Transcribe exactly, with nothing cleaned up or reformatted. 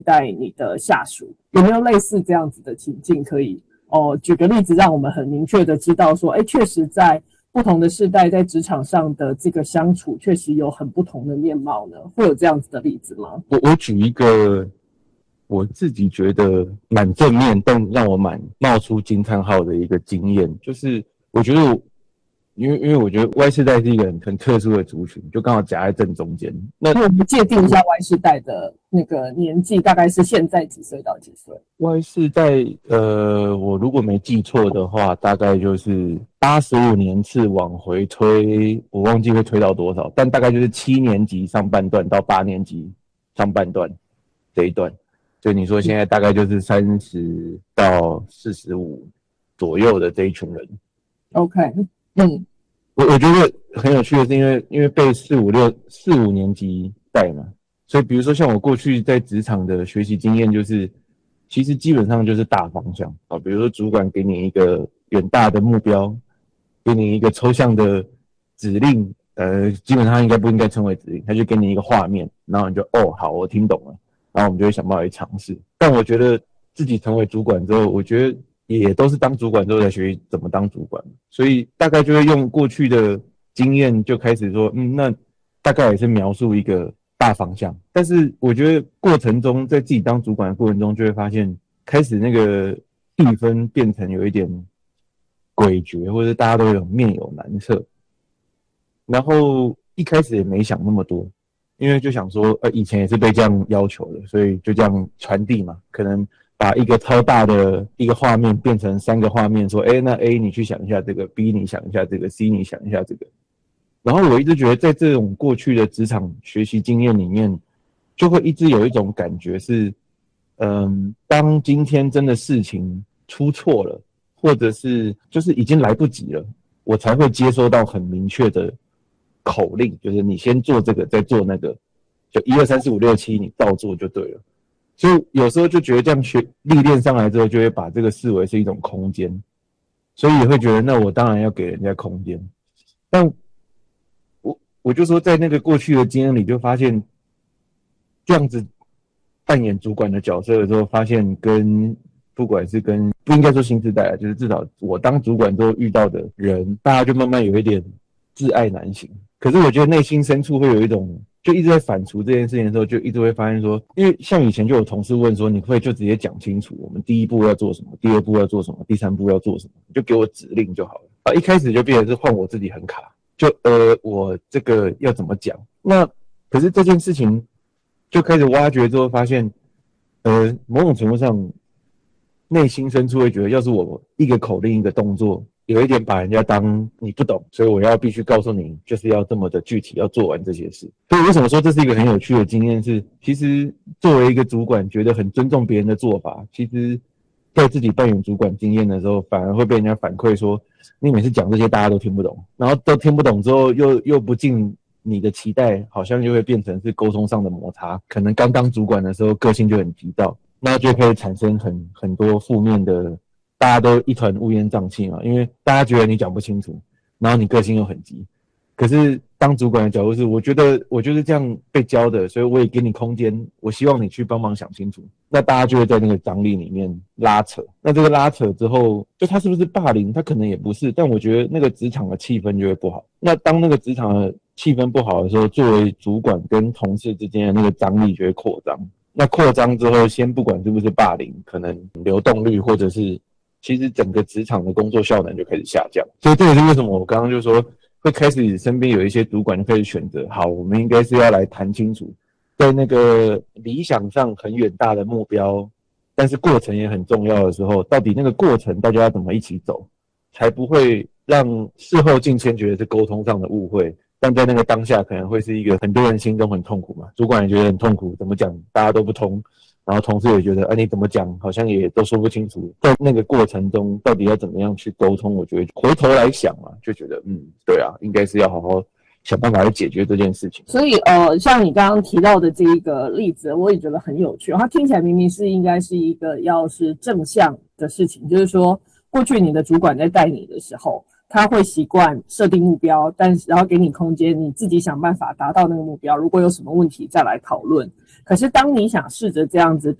带你的下属，有没有类似这样子的情境可以哦？举个例子，让我们很明确的知道说，哎，确实在不同的世代在职场上的这个相处，确实有很不同的面貌呢？会有这样子的例子吗？ 我我举一个我自己觉得蛮正面，但让我蛮冒出惊叹号的一个经验，就是我觉得我。因为因为我觉得 Y 世代是一个很很特殊的族群，就刚好夹在正中间。那我们界定一下 Y 世代的那个年纪，大概是现在几岁到几岁 ？Y 世代，呃，我如果没记错的话，大概就是八十五年次往回推，我忘记会推到多少，但大概就是七年级上半段到八年级上半段这一段。就你说现在大概就是三十到四十五左右的这一群人。 OK。嗯， 我我觉得很有趣的是，因为因为被四五六四五年级带嘛，所以比如说像我过去在职场的学习经验，就是其实基本上就是大方向啊，比如说主管给你一个远大的目标，给你一个抽象的指令，呃，基本上应该不应该称为指令，他就给你一个画面，然后你就哦好，我听懂了，然后我们就会想办法去尝试。但我觉得自己成为主管之后，我觉得也都是当主管之后才学习怎么当主管，所以大概就会用过去的经验就开始说，嗯，那大概也是描述一个大方向。但是我觉得过程中，在自己当主管的过程中，就会发现开始那个气氛变成有一点诡谲，或者大家都有面有难色。然后一开始也没想那么多，因为就想说，呃，以前也是被这样要求的，所以就这样传递嘛，可能把一个超大的一个画面变成三个画面，说，哎，那 A 你去想一下这个 ，B 你想一下这个 ，C 你想一下这个。然后我一直觉得，在这种过去的职场学习经验里面，就会一直有一种感觉是，嗯，当今天真的事情出错了，或者是就是已经来不及了，我才会接收到很明确的口令，就是你先做这个，再做那个，就一二三四五六七，你照做就对了。所以有时候就觉得这样学历练上来之后，就会把这个视为是一种空间，所以也会觉得那我当然要给人家空间。但我我就说在那个过去的经验里，就发现这样子扮演主管的角色的时候，发现跟不管是跟不应该说新时代啊，就是至少我当主管之后遇到的人，大家就慢慢有一点自爱难行。可是我觉得内心深处会有一种。就一直在反刍这件事情的时候，就一直会发现说，因为像以前就有同事问说，你会就直接讲清楚，我们第一步要做什么，第二步要做什么，第三步要做什么，你就给我指令就好了。啊，一开始就变成是换我自己很卡，就呃，我这个要怎么讲？那可是这件事情就开始挖掘之后，发现，呃，某种程度上，内心深处会觉得，要是我一个口令一个动作。有一点把人家当你不懂，所以我要必须告诉你，就是要这么的具体，要做完这些事。所以为什么说这是一个很有趣的经验是，其实作为一个主管，觉得很尊重别人的做法，其实在自己扮演主管经验的时候，反而会被人家反馈说，你每次讲这些大家都听不懂，然后都听不懂之后又又不尽你的期待，好像就会变成是沟通上的摩擦。可能刚当主管的时候个性就很急躁，那就可以产生很很多负面的。大家都一团乌烟瘴气嘛，因为大家觉得你讲不清楚，然后你个性又很急。可是当主管的角度是，我觉得我就是这样被教的，所以我也给你空间，我希望你去帮忙想清楚。那大家就会在那个张力里面拉扯。那这个拉扯之后，就他是不是霸凌？他可能也不是，但我觉得那个职场的气氛就会不好。那当那个职场的气氛不好的时候，作为主管跟同事之间的那个张力就会扩张。那扩张之后，先不管是不是霸凌，可能流动率或者是。其实整个职场的工作效能就开始下降，所以这也是为什么我刚刚就说会开始身边有一些主管就开始选择，好，我们应该是要来谈清楚，在那个理想上很远大的目标，但是过程也很重要的时候，到底那个过程大家要怎么一起走，才不会让事后进签觉得是沟通上的误会，但在那个当下可能会是一个很多人心中很痛苦嘛，主管也觉得很痛苦，怎么讲大家都不通。然后同事也觉得，啊，你怎么讲，好像也都说不清楚。在那个过程中，到底要怎么样去沟通？我觉得回头来想嘛，就觉得，嗯，对啊，应该是要好好想办法去解决这件事情。 所以，呃，像你刚刚提到的这一个例子，我也觉得很有趣。它听起来明明是应该是一个要是正向的事情，就是说，过去你的主管在带你的时候， 他会习惯设定目标，但是然后给你空间，你自己想办法达到那个目标。如果有什么问题再来讨论。可是当你想试着这样子